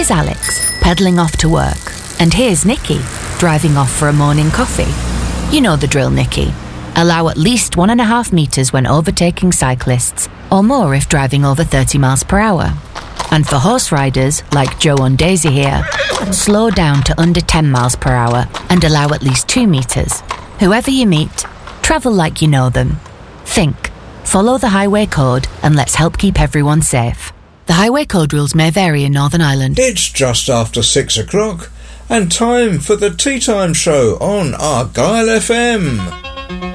Here's Alex, pedalling off to work. And here's Nikki, driving off for a morning coffee. You know the drill, Nikki. Allow at least 1.5 metres when overtaking cyclists, or more if driving over 30 miles per hour. And for horse riders, like Joe and Daisy here, slow down to under 10 miles per hour and allow at least 2 metres. Whoever you meet, travel like you know them. Think, follow the highway code, and let's help keep everyone safe. The highway code rules may vary in Northern Ireland. It's just after 6 o'clock, and time for the Tea Time Show on Argyle FM.